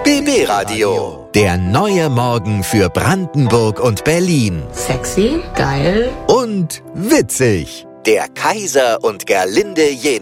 BB Radio. Der neue Morgen für Brandenburg und Berlin. Sexy, geil Und witzig. Der Kaiser und Gerlinde Jena.